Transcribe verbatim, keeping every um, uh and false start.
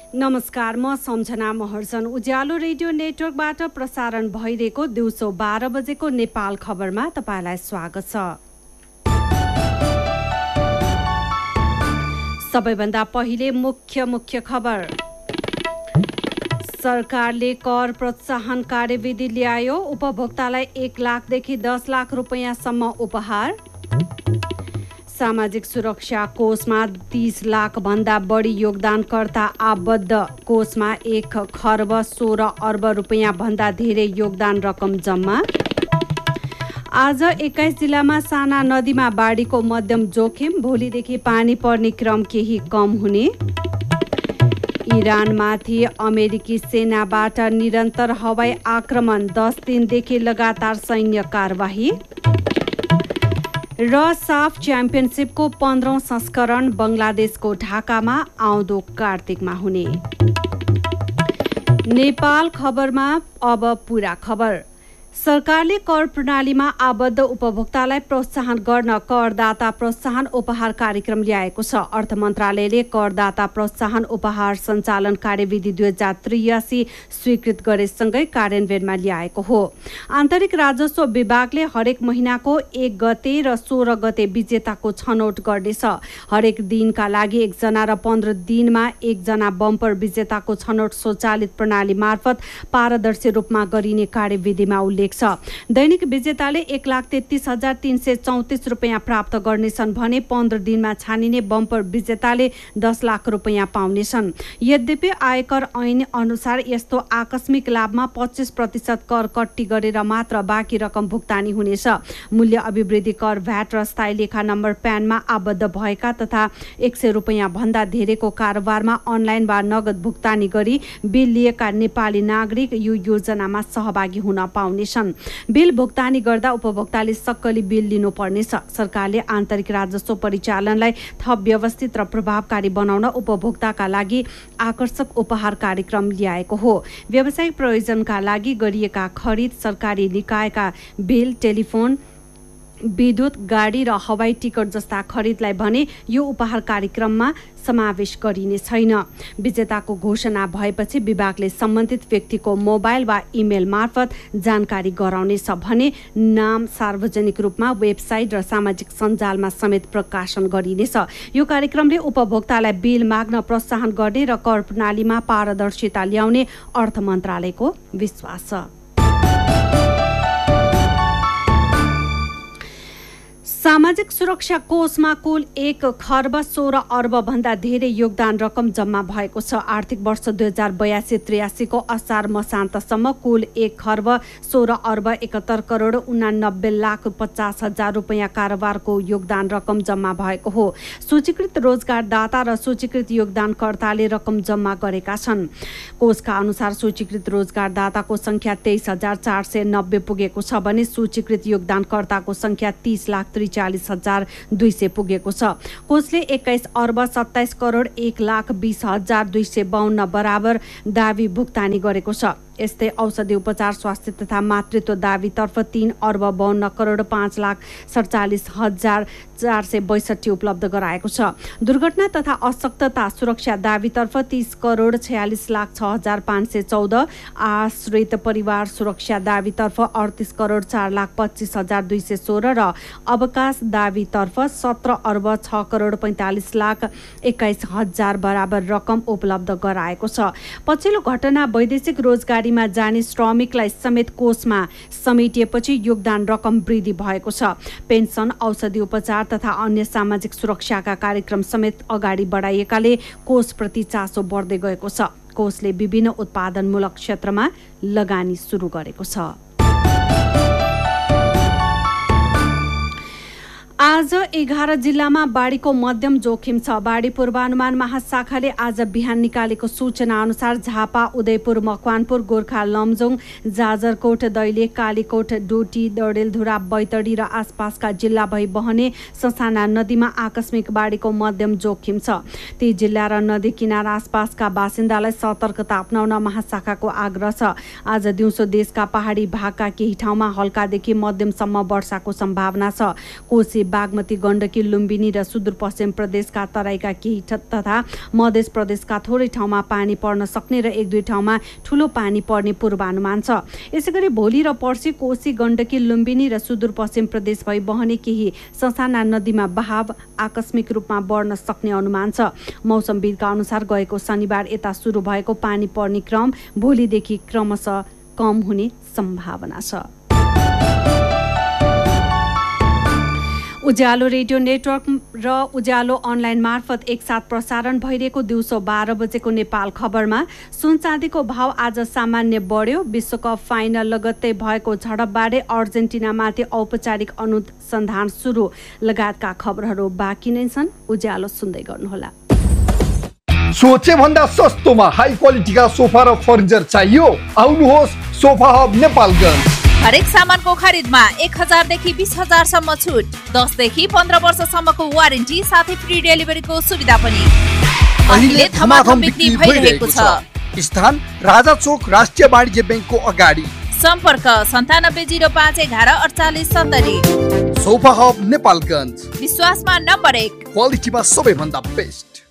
नमस्कार, म सम्झना महर्जन। उज्यालो रेडियो नेटवर्कबाट प्रसारण भइरहेको दिउँसो बाह्र बजेको नेपाल खबरमा तपाईँलाई स्वागत छ। सबैभन्दा पहिले मुख्य मुख्य खबर। सरकारले कर प्रोत्साहन कार्यविधि ल्यायो, उपभोक्तालाई एक लाखदेखि दस लाख रुपियाँसम्म उपहार। सामाजिक सुरक्षा कोषमा तीस लाख भन्दा बढी योगदानकर्ता आबद्ध, कोषमा एक खर्ब सोह्र अर्ब रुपियाँ भन्दा धेरै योगदान रकम जम्मा। आज एक्काइस जिल्लामा साना नदीमा बाढीको मध्यम जोखिम, भोलिदेखि पानी पर्ने क्रम केही कम हुने। इरानमाथि अमेरिकी सेनाबाट निरन्तर हवाई आक्रमण, दस दिनदेखि लगातार सैन्य कारबाही। र साफ च्याम्पियनसिपको पन्ध्रौं संस्करण बङ्गलादेशको ढाकामा आउँदो कार्तिकमा हुने। नेपाल खबरमा अब पूरा खबर। सरकारले कर प्रणालीमा आबद्ध उपभोक्तालाई प्रोत्साहन गर्न करदाता प्रोत्साहन उपहार कार्यक्रम ल्याएको छ। अर्थ मन्त्रालयले करदाता प्रोत्साहन उपहार सञ्चालन कार्यविधि दुई हजार त्रियासी स्वीकृत गरेसँगै कार्यान्वयनमा ल्याएको हो। आन्तरिक राजस्व विभागले हरेक महिनाको एक गते र सोह्र गते विजेताको छनौट गर्नेछ। हरेक दिनका लागि एकजना र पन्ध्र दिनमा एकजना बम्पर विजेताको छनौट स्वचालित प्रणाली मार्फत पारदर्शी रूपमा गरिने कार्यविधिमा उल्लेख छ। दैनिक विजेताले एक लाख तेत्तीस हजार तीन सय चौतिस रुपियाँ प्राप्त गर्नेछन् भने पन्ध्र दिनमा छानिने बम्पर विजेताले दस लाख रुपियाँ पाउनेछन्। यद्यपि आयकर ऐन अनुसार यस्तो आकस्मिक लाभमा पच्चिस प्रतिशत कर कट्टी गरेर मात्र बाँकी रकम भुक्तानी हुनेछ। मूल्य अभिवृद्धि कर, भ्याट र स्थायी लेखा नम्बर प्यानमा आबद्ध भएका तथा एक सय रुपियाँ भन्दा धेरैको कारोबारमा अनलाइन वा नगद भुक्तानी गरी बिल लिएका नेपाली नागरिक यो योजनामा सहभागी हुन पाउनेछन्। बिल भुक्तानी गर्दा उपभोक्ताले सक्कली बिल लिनुपर्नेछ। सरकारले आन्तरिक राजस्व परिचालनलाई थप व्यवस्थित र प्रभावकारी बनाउन उपभोक्ताका लागि आकर्षक उपहार कार्यक्रम ल्याएको हो। व्यावसायिक प्रयोजनका लागि गरिएका खरिद, सरकारी निकायका बिल, टेलिफोन, विद्युत, गाडी र हवाई टिकट जस्ता खरिदलाई भने यो उपहार कार्यक्रममा समावेश गरिने छैन। विजेताको घोषणा भएपछि विभागले सम्बन्धित व्यक्तिको मोबाइल वा इमेल मार्फत जानकारी गराउनेछ भने नाम सार्वजनिक रूपमा वेबसाइट र सामाजिक सञ्जालमा समेत प्रकाशन गरिनेछ। यो कार्यक्रमले उपभोक्तालाई बिल माग्न प्रोत्साहन गर्ने र कर प्रणालीमा पारदर्शिता ल्याउने अर्थ मन्त्रालयको विश्वास छ। सामाजिक सुरक्षा कोषमा कुल एक खर्ब सोह्र अर्ब भन्दा धेरै योगदान रकम जम्मा भएको छ। आर्थिक वर्ष दुई हजार बयासी त्रियासीको असार मसान्तसम्म कुल एक खर्ब सोह्र अर्ब एकहत्तर करोड उनानब्बे लाख पचास हजार रुपियाँ कारोबारको योगदान रकम जम्मा भएको हो। सूचीकृत रोजगारदाता र सूचीकृत योगदानकर्ताले रकम जम्मा गरेका छन्। कोषका अनुसार सूचीकृत रोजगारदाताको संख्या तेइस हजार चार सय नब्बे पुगेको छ भने सूचीकृत योगदानकर्ताको संख्या तीस लाख चालीस हजार दुई सय पुगेको छ। कोषले एक्काइस अर्ब सत्ताइस करोड एक लाख बीस हजार दुई सय बाहन्न बराबर दावी भुक्तानी गरेको छ। यस्तै औषधि उपचार, स्वास्थ्य तथा मातृत्व दावीतर्फ तीन अर्ब बाहन्न करोड पाँच लाख सडचालिस हजार चार सय बैसठी उपलब्ध गराएको छ। दुर्घटना तथा अशक्तता सुरक्षा दावीतर्फ तीस करोड छयालिस लाख छ हजार पाँच सय चौध, आश्रित परिवार सुरक्षा दावीतर्फ अडतिस करोड चार लाख पच्चिस हजार दुई सय सोह्र र अवकाश दावीतर्फ सत्र अर्ब छ करोड पैँतालिस लाख एक्काइस हजार बराबर रकम उपलब्ध गराएको छ। पछिल्लो घटना वैदेशिक रोजगारी मा जाने श्रमिकलाई समेत कोषमा समेटिएपछि योगदान रकम वृद्धि भएको छ। पेन्सन, औषधि उपचार तथा अन्य सामाजिक सुरक्षाका कार्यक्रम समेत अगाडि बढाइएकाले कोषप्रति चासो बढ्दै गएको छ। कोषले विभिन्न उत्पादनमूलक क्षेत्रमा लगानी सुरु गरेको छ। आज एघार जिल्लामा बाढीको मध्यम जोखिम छ। बाढी पूर्वानुमान महाशाखाले आज बिहान निकालेको सूचना अनुसार झापा, उदयपुर, मकवानपुर, गोर्खा, लमजुङ, जाजरकोट, दैलेख, कालीकोट, डोटी, डडेलधुरा, बैतडी र आसपासका जिल्ला भई बहने ससाना नदीमा आकस्मिक बाढीको मध्यम जोखिम छ। ती जिल्ला र नदी किनारा आसपासका बासिन्दालाई सतर्कता अपनाउन महाशाखाको आग्रह छ। आज दिउँसो देशका पहाडी भागका केही ठाउँमा हल्कादेखि मध्यमसम्म वर्षाको सम्भावना छ। कोशी बागमती, गण्डकी, लुम्बिनी र सुदूरपश्चिम प्रदेशका तराईका केही तथा मध्य प्रदेशका थोरै ठाउँमा पानी पर्न सक्ने र एक दुई ठाउँमा ठूलो पानी पर्ने पूर्वानुमान छ। यसैगरी भोलि र पर्सि कोशी, गण्डकी, लुम्बिनी र सुदूरपश्चिम प्रदेश भई बहने केही ससाना नदीमा बहाव आकस्मिक रूपमा बढ्न सक्ने अनुमान छ। मौसमविदका अनुसार गएको शनिबार यता सुरु भएको पानी पर्ने क्रम भोलिदेखि क्रमशः कम हुने सम्भावना छ। उज्यालो रेडियो नेटवर्क र उज्यालो अनलाइन मार्फत एकसाथ प्रसारण भइरहेको दिउँसो बाह्र बजेको नेपाल खबरमा सुन चाँदीको भाव आज सामान्य बढ्यो। विश्वकप फाइनल लगत्तै भएको झडपबारे अर्जेन्टिनामाथि औपचारिक अनुसन्धान सुरु लगायतका खबरहरू बाँकी नै छन्। उज्यालो सुन्दै गर्नुहोला। सोचे भन्दा सस्तोमा हाई क्वालिटीका सोफा र फर्निचर चाहियो? आउनुहोस् सोफा हब नेपालगञ्ज। हरेक सामानको खरिदमा एक हजार देखि बीस हजार सम्म छुट, दस देखि पन्ध्र वर्षसम्मको वारेन्टी साथै फ्री डेलिभरीको सुविधा पनि। अहिले धमाधम बिक्री भइरहेको छ। स्थान राजा चोक राष्ट्रिय वाणिज्य ब्याङ्कको अगाडि। सम्पर्क सन्तानब्बे जिरो पाँच एघार अडचालिस सत्तरी। सोफा हब नेपालगञ्ज, विश्वासमा नम्बर एक, क्वालिटीमा सबैभन्दा बेस्ट।